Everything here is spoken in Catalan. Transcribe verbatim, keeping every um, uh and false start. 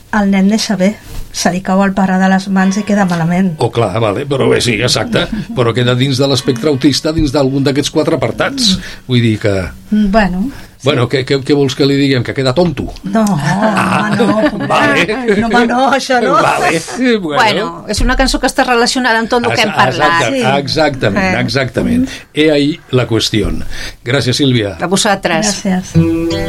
el nen neix bé, se li cau el pare de les mans i queda malament. Oh, clar, vale, però bé, sí, exacte, però queda dins de l'espectre autista, dins d'algun d'aquests quatre apartats. Vull dir que... Bueno... Sí. Bueno, què, què, què vols que li diguem? Que queda tonto? No, ah, no, vale. no, no, no, això no. Vale. Bueno. bueno, és una cançó que està relacionada amb tot el que hem parlat. Exacte, exactament, exactament. He ahí la qüestió. Gràcies, Sílvia. A vosaltres. Gràcies.